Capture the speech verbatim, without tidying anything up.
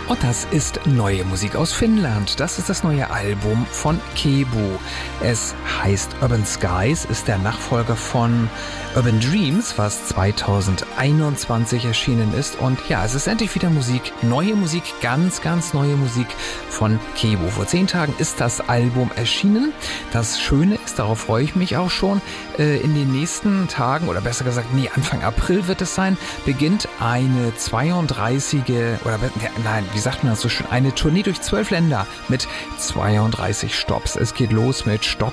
Und das ist neue Musik aus Finnland. Das ist das neue Album von Kebu. Es heißt Urban Skies, ist der Nachfolger von Urban Dreams, was zweitausendeinundzwanzig erschienen ist. Und ja, es ist endlich wieder Musik, neue Musik, ganz, ganz neue Musik von Kebu. Vor zehn Tagen ist das Album erschienen. Das Schöne ist, darauf freue ich mich auch schon, in den nächsten Tagen, oder besser gesagt, nee, Anfang April wird es sein, beginnt eine zweiunddreißige, oder nein, wie sagt man das so schön, eine Tournee durch zwölf Länder mit zweiunddreißig Stops. Es geht los mit Stockholm,